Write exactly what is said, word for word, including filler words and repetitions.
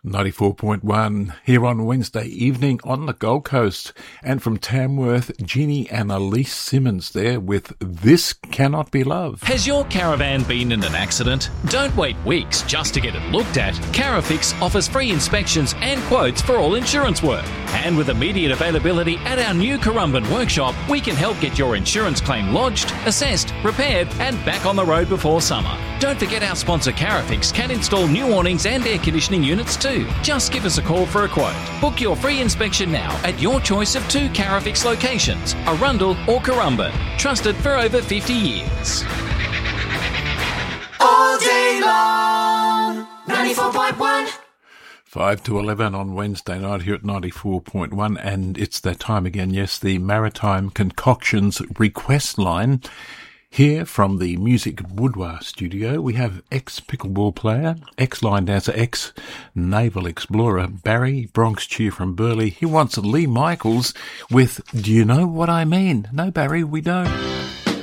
ninety-four point one here on Wednesday evening on the Gold Coast. And from Tamworth, Ginny and Elise Simmons there with This Cannot Be Love. Has your caravan been in an accident? Don't wait weeks just to get it looked at. Carafix offers free inspections and quotes for all insurance work. And with immediate availability at our new Currumbin workshop, we can help get your insurance claim lodged, assessed, repaired and back on the road before summer. Don't forget our sponsor Carafix can install new awnings and air conditioning units too. Just give us a call for a quote. Book your free inspection now at your choice of two Carafix locations, Arundel or Currumbin. Trusted for over fifty years. All day long, ninety-four point one. five to eleven on Wednesday night here at ninety-four point one, and it's that time again, yes, the Maritime Concoctions request line. Here from the Music Boudoir studio, we have ex-pickleball player, ex-line dancer, ex-naval explorer, Barry Bronx Cheer from Burleigh. He wants Lee Michaels with Do You Know What I Mean? No, Barry, we don't.